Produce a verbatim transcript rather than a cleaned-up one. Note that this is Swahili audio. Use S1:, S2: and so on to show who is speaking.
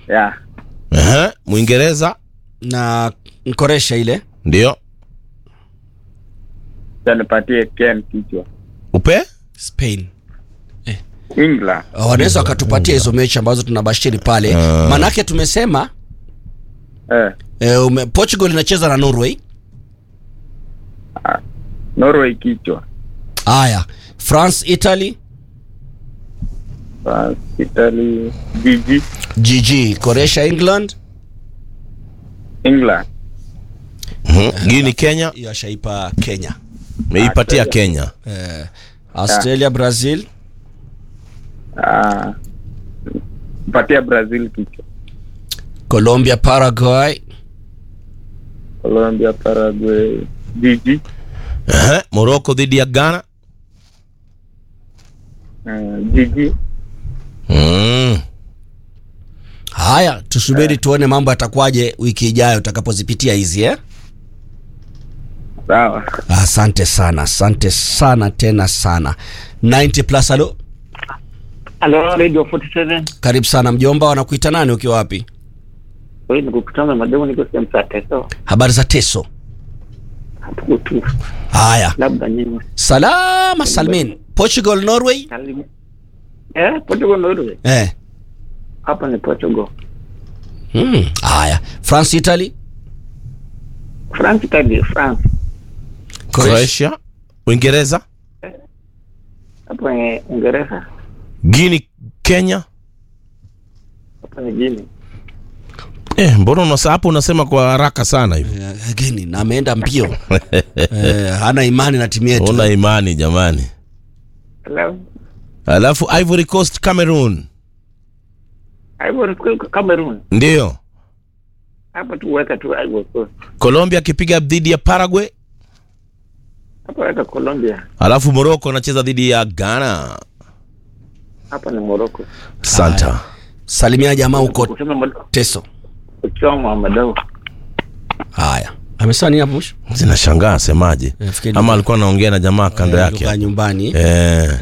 S1: Yeah.
S2: Ehe, Muingereza
S3: na Nkoresha ile.
S2: ndio.
S1: Tanipatie Ken kichwa.
S2: Upe?
S3: Spain.
S1: England.
S3: Wanaweza wakatupatia hizo mechi ambazo tunabashiri pale.
S2: Uh.
S3: Manake tumesema
S1: Eh.
S3: eh, ume, Portugal inacheza na Norway.
S1: Ah, Norway kichwa.
S3: Haya, France Italy.
S1: France, Italy, Gigi.
S3: G G. Croatia England.
S1: England.
S2: Mhm. Guinea Kenya.
S3: Hiyo shaipa Kenya.
S2: Meipatia Kenya.
S3: Eh, Australia Brazil.
S1: Ah. Patia Brazil kichwa.
S3: Colombia Paraguay.
S1: Colombia, Paraguay, Gigi.
S2: Ehe, Morocco dhidi ya Ghana.
S1: Uh, Gigi.
S2: Mm.
S3: Haya, tusubiri tuone mambo yatakuwaje wiki ijayo utakapozipitia hizi eh.
S1: Sawa.
S3: Asante sana, asante sana tena sana. ninety plus alo.
S4: Hello, Radio forty-seven.
S3: Karibu sana mjomba, wanakuita nani ukiwa wapi?
S4: Wewe ni kukutana mademo niko sehemu za Teso.
S3: Habari za Teso?
S4: Hapo tu.
S3: Haya.
S4: Labda nyinyi.
S3: Salama Salmin. Portugal Norway?
S4: Karibu. Eh, Portugal Norway.
S3: Eh.
S4: Hapa ni Portugal.
S3: Hmm. Haya. France Italy?
S4: France Italy, France.
S2: Croatia. Uingereza.
S4: Hapa ni Uingereza.
S2: Guinea Kenya.
S4: Hapa ni Guinea.
S2: Eh, mbona unasa hapo unasema kwa haraka sana hivi?
S3: Uh, Gini na ameenda mbio. eh, hana imani na timu yetu.
S2: Una imani jamani.
S4: Hello.
S2: Alafu Ivory Coast Cameroon.
S4: Ivory Coast Cameroon.
S2: Ndio.
S4: Hapa tu weka tu Ivory Coast.
S2: Colombia kipiga dhidi ya Paraguay.
S4: Hapa weka Colombia.
S2: Alafu Morocco anacheza dhidi ya Ghana.
S4: Hapa ni Morocco.
S2: Santa.
S3: Salimia jamaa huko Teso.
S4: Uchoma madao.
S3: Haya. Amesema nini hapo mwisho?
S2: Zinashangaa semaje?
S3: Eh,
S2: Ama alikuwa anaongea na jamaa kando
S3: eh,
S2: yake.
S3: nyumbani.
S2: Eh.